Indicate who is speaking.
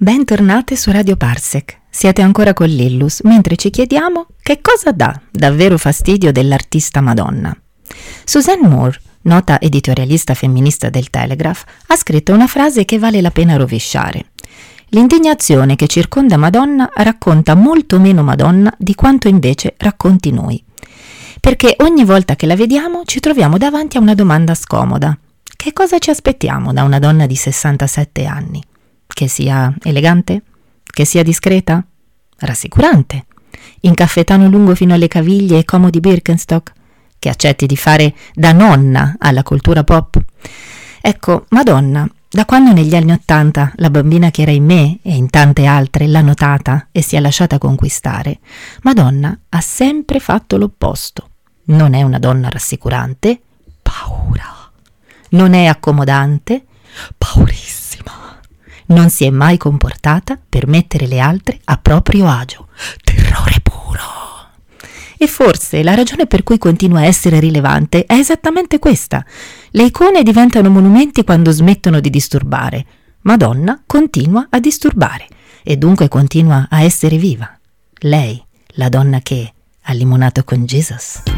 Speaker 1: Bentornate su Radio Parsec. Siete ancora con Lillus, mentre ci chiediamo che cosa dà davvero fastidio dell'artista Madonna. Suzanne Moore, nota editorialista femminista del Telegraph, ha scritto una frase che vale la pena rovesciare. L'indignazione che circonda Madonna racconta molto meno Madonna di quanto invece racconti noi. Perché ogni volta che la vediamo ci troviamo davanti a una domanda scomoda. Che cosa ci aspettiamo da una donna di 67 anni? Che sia elegante? Che sia discreta? Rassicurante? In caffettano lungo fino alle caviglie e comodi Birkenstock? Che accetti di fare da nonna alla cultura pop? Ecco, Madonna, da quando negli anni '80 la bambina che era in me e in tante altre l'ha notata e si è lasciata conquistare, Madonna ha sempre fatto l'opposto. Non è una donna rassicurante? Paura. Non è accomodante? Paurissima. Non si è mai comportata per mettere le altre a proprio agio. Terrore puro. E forse la ragione per cui continua a essere rilevante è esattamente questa. Le icone diventano monumenti quando smettono di disturbare. Madonna continua a disturbare e dunque continua a essere viva. Lei, la donna che ha limonato con Jesus.